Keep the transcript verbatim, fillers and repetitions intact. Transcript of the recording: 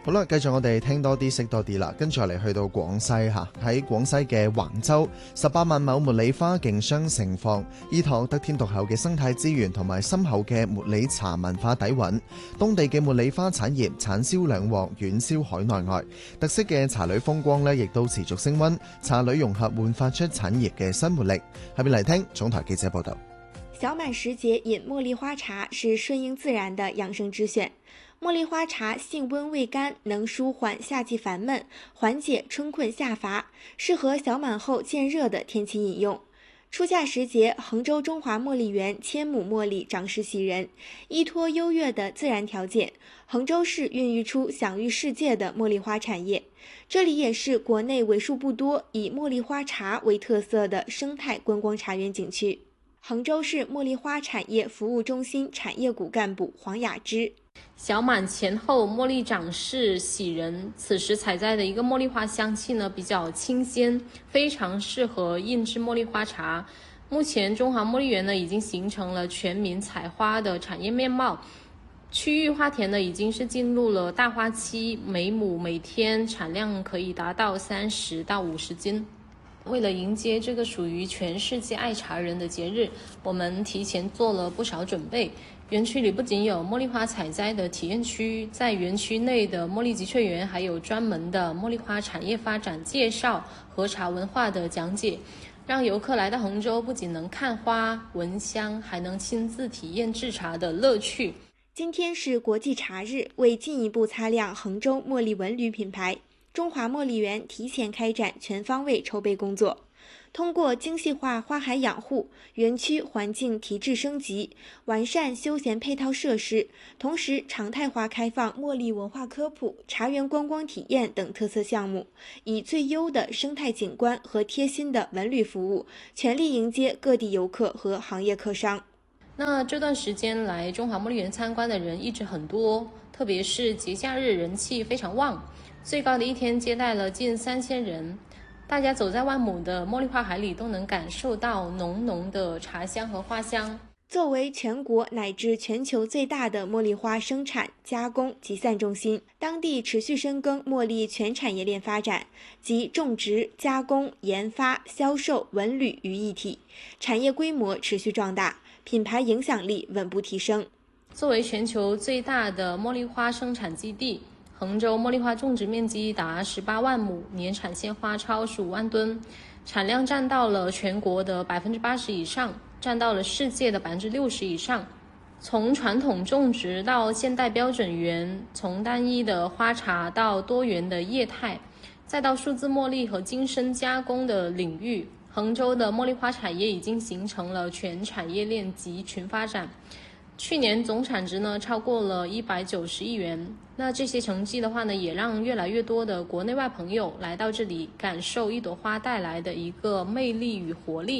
好啦，繼續我哋聽多啲識多啲啦，跟住我哋去到廣西嚇，喺廣西嘅橫州，十八萬畝茉莉花競相盛放，依託得天獨厚嘅生態資源同埋深厚嘅茉莉茶文化底蘊，當地嘅茉莉花產業產銷兩獲，遠銷海內外。特色嘅茶旅風光呢，亦都持續升溫，茶旅融合煥發出產業嘅新活力。下邊嚟聽總台記者報道。 小滿時節飲茉莉花茶是順應自然的養生之選。茉莉花茶性溫味甘，能舒緩夏季煩悶，緩解春困夏乏，適合小滿後漸熱的天氣飲用。初夏時節，衡州中華茉莉園千畝茉莉長勢喜人，依託優越的自然條件，衡州市孕育出享譽世界的茉莉花產業。這裡也是國內為數不多以茉莉花茶為特色的生態觀光茶園景區。衡州市茉莉花產業服務中心產業股幹部黃雅芝。 小滿前後，茉莉長勢喜人，此時採摘的一個茉莉花香氣呢比較清鮮，非常適合印製茉莉花茶。目前中華茉莉園呢已經形成了全民採花的產業面貌，區域花田呢已經是進入了大花期，每畝每天產量可以達到三十到五十斤。為了迎接這個屬於全世界愛茶人的節日，我們提前做了不少準備。園區裡不僅有茉莉花採摘的體驗區，在園區內的茉莉集萃園還有專門的茉莉花產業發展介紹和茶文化的講解，讓遊客來到衡州不僅能看花聞香，還能親自體驗製茶的樂趣。 今天是國際茶日，為進一步擦亮衡州茉莉文旅品牌，中華茉莉園提前開展全方位籌備工作。通過精細化花海養護、園區環境提質升級、完善休閒配套設施，同時常態化開放茉莉文化科普、茶園觀光體驗等特色項目，以最優的生態景觀和貼心的文旅服務，全力迎接各地遊客和行業客商。 那這段時間來中華茉莉園參觀的人一直很多，特別是節假日人氣非常旺，最高的一天接待了近三千人。大家走在萬畝的茉莉花海裡，都能感受到濃濃的茶香和花香。 作為全國乃至全球最大的茉莉花生產、加工、集散中心，當地持續深耕茉莉全產業鏈發展，集種植、加工、研發、銷售、文旅於一體，產業規模持續壯大，品牌影響力穩步提升。 作為全球最大的茉莉花生產基地，衡州茉莉花種植面積達十八萬畝，年產鮮花超十五萬噸，產量佔到了全國的百分之八十以上，佔到了世界的百分之六十以上。從傳統種植到現代標準園，從單一的花茶到多元的業態，再到數字茉莉和精深加工的領域，衡州的茉莉花產業已經形成了全產業鏈集群發展。去年總產值呢超過了一百九十億元，那這些成績的話呢，也讓越來越多的國內外朋友來到這裡，感受一朵花帶來的一個魅力與活力。